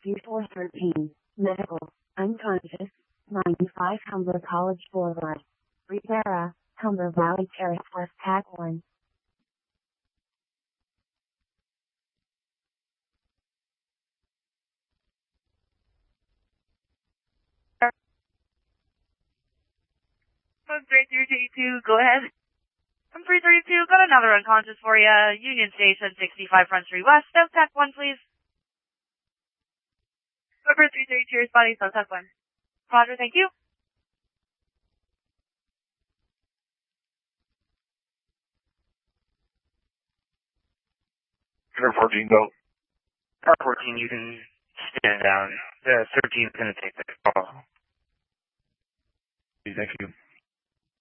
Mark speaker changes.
Speaker 1: C413, medical, unconscious, 95 Humber College Boulevard, Rivera, Humber Valley Terrace, West Pac 1.
Speaker 2: I'm 3332, go ahead. I'm 332, got another unconscious for you. Union Station, 65 Front Street West, South Tech 1, please. Number 332, responding, South Tech 1. Roger, thank you.
Speaker 3: Car 14, go.
Speaker 4: Car 14, you can stand down. The 13 is going to take the call.
Speaker 3: Thank you.